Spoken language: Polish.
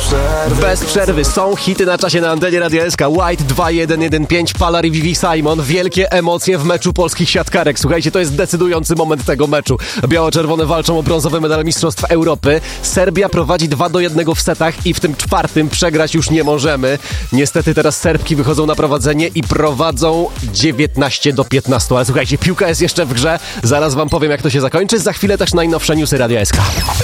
Bez przerwy są hity na czasie na antenie Radia SK. White 2115, Palar i Vivi Simon. Wielkie emocje w meczu polskich siatkarek. Słuchajcie, to jest decydujący moment tego meczu. Biało-czerwone walczą o brązowy medal Mistrzostw Europy. Serbia prowadzi 2-1 w setach i w tym czwartym przegrać już nie możemy. Niestety teraz Serbki wychodzą na prowadzenie i prowadzą 19-15. Ale słuchajcie, piłka jest jeszcze w grze. Zaraz wam powiem, jak to się zakończy. Za chwilę też najnowsze newsy Radia SK.